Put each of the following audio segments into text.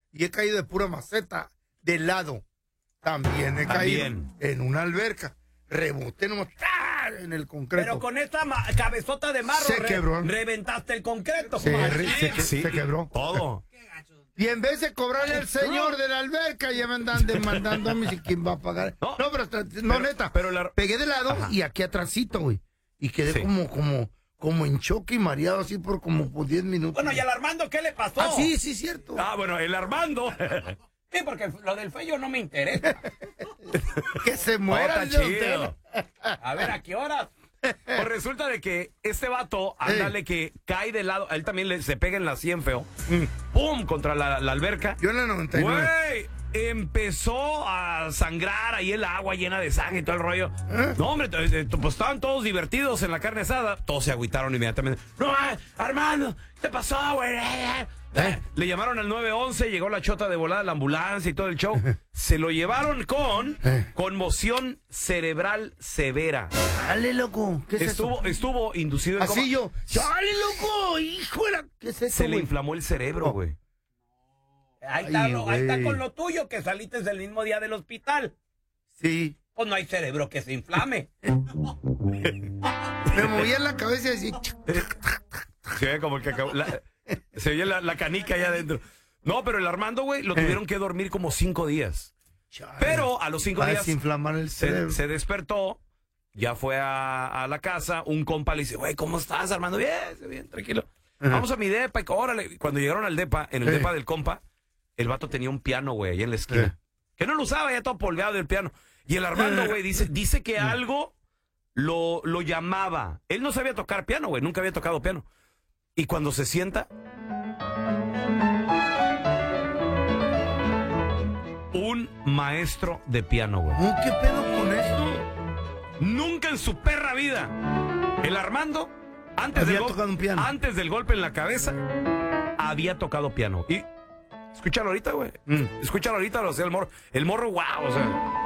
y he caído de pura maceta, de lado. También he caído en una alberca. Reboté nomás en el concreto. Pero con esta cabezota de marro se quebró. Reventaste el concreto. Se quebró. Todo. Y en vez de cobrarle al señor de la alberca, ya me andan demandando a mí si quién va a pagar. No, pero neta. Pero pegué de lado y aquí atrásito, güey. Y quedé como en choque y mareado así por 10 minutos. Bueno, ¿y al Armando qué le pasó? Ah, sí, cierto. Ah, bueno, el Armando. Sí, porque lo del Fello no me interesa. Que se muera. Está chido. A ver, ¿a qué horas? Pues resulta de que este vato, ándale, que cae de lado, a él también se pega en la 100 feo. ¡Pum! Contra la alberca. Yo en la 99. Güey, empezó a sangrar ahí el agua llena de sangre y todo el rollo. No, hombre, pues estaban todos divertidos en la carne asada. Todos se agüitaron inmediatamente. ¡No, Armando! ¿Qué te pasó, güey? Le llamaron al 911, llegó la chota de volada, la ambulancia y todo el show. Se lo llevaron con conmoción cerebral severa. Dale, loco. ¿Qué es eso? Estuvo inducido en coma. Así yo. ¡Dale, loco! ¡Hijo de la! ¿Qué es eso, Se le inflamó el cerebro, güey. Ahí está con lo tuyo, que saliste el mismo día del hospital. Sí. Pues no hay cerebro que se inflame. Me movía la cabeza y así. Sí, como que se oye la canica allá adentro. No, pero el Armando, güey, lo tuvieron que dormir como 5 días. Chale. Pero a los 5 días desinflamar el cerebro. Se despertó, ya fue a la casa, un compa le dice, güey, ¿cómo estás, Armando? Bien, tranquilo. Vamos a mi depa, y órale. Cuando llegaron al depa, en el depa del compa, el vato tenía un piano, güey, ahí en la esquina. Que no lo usaba, ya todo polveado del piano. Y el Armando, güey, dice que algo lo llamaba. Él no sabía tocar piano, güey, nunca había tocado piano. Y cuando se sienta, un maestro de piano, güey. ¿Qué pedo con eso? Nunca en su perra vida. El Armando, antes del golpe en la cabeza, había tocado piano. Y escúchalo ahorita, güey. Escúchalo ahorita, o sea, el morro, wow, o sea,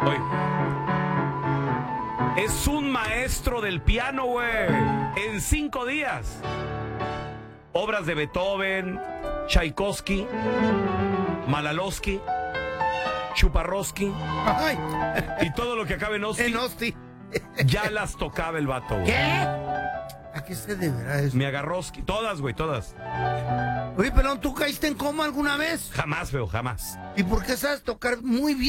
oye. Es un maestro del piano, güey. En 5 días. Obras de Beethoven, Tchaikovsky, Malalowski, Chuparrosky y todo lo que acabe en Osti. Ya las tocaba el vato, güey. ¿Qué? ¿A qué se deberá eso? Miagarroski, todas, güey, todas. Oye, pero ¿tú caíste en coma alguna vez? Jamás, feo, jamás. ¿Y por qué sabes tocar muy bien?